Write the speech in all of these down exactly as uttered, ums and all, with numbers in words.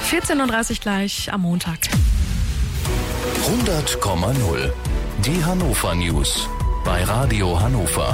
vierzehn Uhr dreißig gleich am Montag. hundert Komma null. Die Hannover News bei Radio Hannover.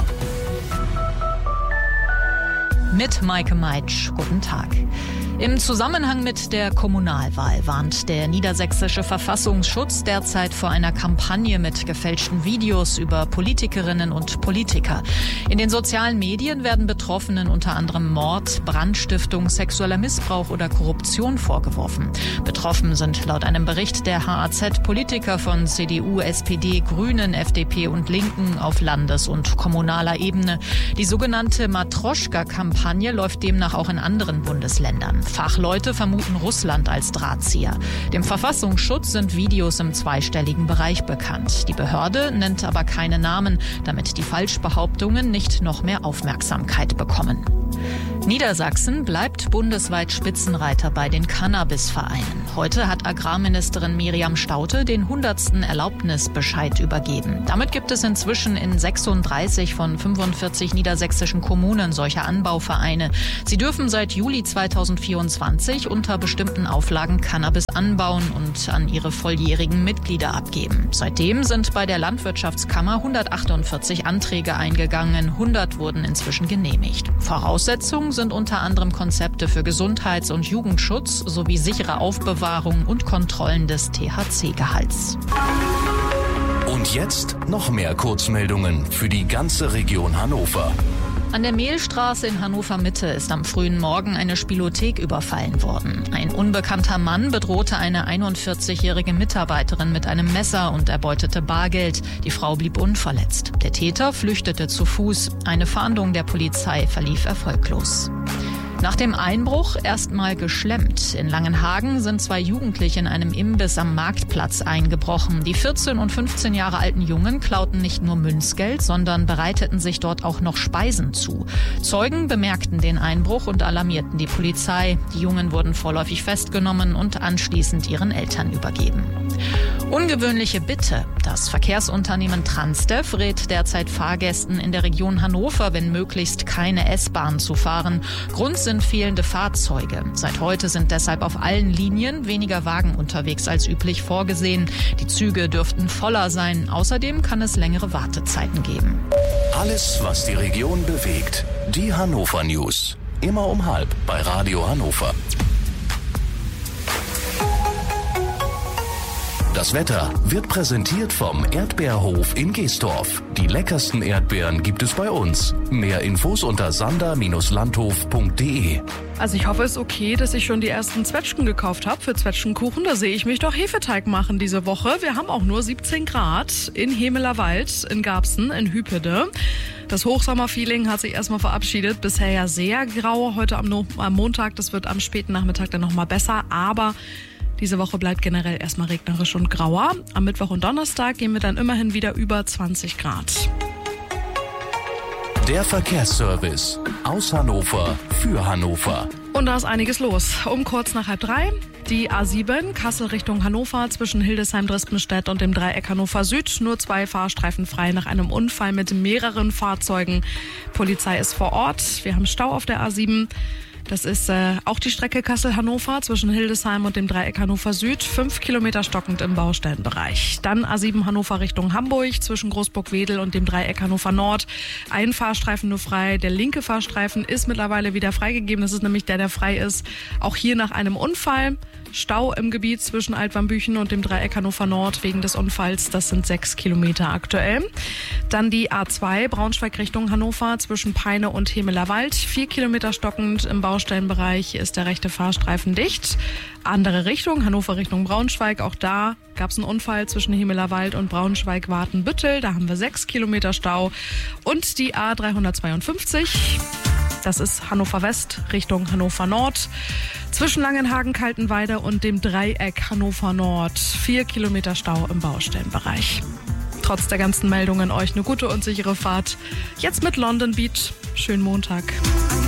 Mit Maike Meitsch. Guten Tag. Im Zusammenhang mit der Kommunalwahl warnt der niedersächsische Verfassungsschutz derzeit vor einer Kampagne mit gefälschten Videos über Politikerinnen und Politiker. In den sozialen Medien werden Betroffenen unter anderem Mord, Brandstiftung, sexueller Missbrauch oder Korruption vorgeworfen. Betroffen sind laut einem Bericht der H A Z Politiker von C D U, S P D, Grünen, F D P und Linken auf Landes- und kommunaler Ebene. Die sogenannte Matroschka-Kampagne läuft demnach auch in anderen Bundesländern. Fachleute vermuten Russland als Drahtzieher. Dem Verfassungsschutz sind Videos im zweistelligen Bereich bekannt. Die Behörde nennt aber keine Namen, damit die Falschbehauptungen nicht noch mehr Aufmerksamkeit bekommen. Niedersachsen bleibt bundesweit Spitzenreiter bei den Cannabisvereinen. Heute hat Agrarministerin Miriam Staudte den hundertsten Erlaubnisbescheid übergeben. Damit gibt es inzwischen in sechsunddreißig von fünfundvierzig niedersächsischen Kommunen solche Anbauvereine. Sie dürfen seit Juli zweitausendvierundzwanzig unter bestimmten Auflagen Cannabis anbauen und an ihre volljährigen Mitglieder abgeben. Seitdem sind bei der Landwirtschaftskammer hundertachtundvierzig Anträge eingegangen, hundert wurden inzwischen genehmigt. Voraussetzungen sind unter anderem Konzepte für Gesundheits- und Jugendschutz sowie sichere Aufbewahrung und Kontrollen des T H C-Gehalts. Und jetzt noch mehr Kurzmeldungen für die ganze Region Hannover. An der Mehlstraße in Hannover-Mitte ist am frühen Morgen eine Spielothek überfallen worden. Ein unbekannter Mann bedrohte eine einundvierzigjährige Mitarbeiterin mit einem Messer und erbeutete Bargeld. Die Frau blieb unverletzt. Der Täter flüchtete zu Fuß. Eine Fahndung der Polizei verlief erfolglos. Nach dem Einbruch erstmal geschlemmt. In Langenhagen sind zwei Jugendliche in einem Imbiss am Marktplatz eingebrochen. Die vierzehn und fünfzehn Jahre alten Jungen klauten nicht nur Münzgeld, sondern bereiteten sich dort auch noch Speisen zu. Zeugen bemerkten den Einbruch und alarmierten die Polizei. Die Jungen wurden vorläufig festgenommen und anschließend ihren Eltern übergeben. Ungewöhnliche Bitte. Das Verkehrsunternehmen Transdev rät derzeit Fahrgästen in der Region Hannover, wenn möglichst keine S-Bahn zu fahren. Grund sind fehlende Fahrzeuge. Seit heute sind deshalb auf allen Linien weniger Wagen unterwegs als üblich vorgesehen. Die Züge dürften voller sein. Außerdem kann es längere Wartezeiten geben. Alles, was die Region bewegt. Die Hannover News. Immer um halb bei Radio Hannover. Das Wetter wird präsentiert vom Erdbeerhof in Geestorf. Die leckersten Erdbeeren gibt es bei uns. Mehr Infos unter sander Bindestrich landhof Punkt de. Also ich hoffe, es ist okay, dass ich schon die ersten Zwetschgen gekauft habe für Zwetschgenkuchen. Da sehe ich mich doch Hefeteig machen diese Woche. Wir haben auch nur siebzehn Grad in Hemelerwald, in Garbsen, in Hüpede. Das Hochsommerfeeling hat sich erstmal verabschiedet. Bisher ja sehr grau. Heute am, no- am Montag, das wird am späten Nachmittag dann nochmal besser. Aber diese Woche bleibt generell erstmal regnerisch und grauer. Am Mittwoch und Donnerstag gehen wir dann immerhin wieder über zwanzig Grad. Der Verkehrsservice aus Hannover für Hannover. Und da ist einiges los. Um kurz nach halb drei die A sieben, Kassel Richtung Hannover, zwischen Hildesheim, Dresdenstedt und dem Dreieck Hannover Süd. Nur zwei Fahrstreifen frei nach einem Unfall mit mehreren Fahrzeugen. Polizei ist vor Ort. Wir haben Stau auf der A sieben. Das ist äh, auch die Strecke Kassel-Hannover zwischen Hildesheim und dem Dreieck Hannover Süd. Fünf Kilometer stockend im Baustellenbereich. Dann A sieben Hannover Richtung Hamburg zwischen Großburg-Wedel und dem Dreieck Hannover Nord. Ein Fahrstreifen nur frei. Der linke Fahrstreifen ist mittlerweile wieder freigegeben. Das ist nämlich der, der frei ist. Auch hier nach einem Unfall. Stau im Gebiet zwischen Altwarmbüchen und dem Dreieck Hannover Nord wegen des Unfalls. Das sind sechs Kilometer aktuell. Dann die A zwei Braunschweig Richtung Hannover zwischen Peine und Hemelerwald. Vier Kilometer stockend im Baustellenbereich ist der rechte Fahrstreifen dicht. Andere Richtung, Hannover Richtung Braunschweig. Auch da gab es einen Unfall zwischen Hemelerwald und Braunschweig-Wartenbüttel. Da haben wir sechs Kilometer Stau. Und die A dreihundertzweiundfünfzig. Das ist Hannover West Richtung Hannover Nord. Zwischen Langenhagen, Kaltenweide und dem Dreieck Hannover Nord. Vier Kilometer Stau im Baustellenbereich. Trotz der ganzen Meldungen euch eine gute und sichere Fahrt. Jetzt mit London Beat. Schönen Montag.